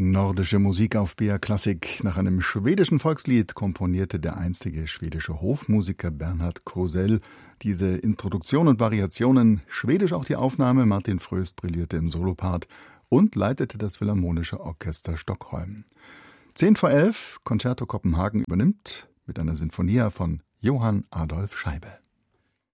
Nordische Musik auf BR Klassik. Nach einem schwedischen Volkslied komponierte der einstige schwedische Hofmusiker Bernhard Krusell diese Introduktion und Variationen. Schwedisch auch die Aufnahme. Martin Fröst brillierte im Solopart und leitete das Philharmonische Orchester Stockholm. 10:11, Concerto Kopenhagen übernimmt mit einer Sinfonia von Johann Adolf Scheibe.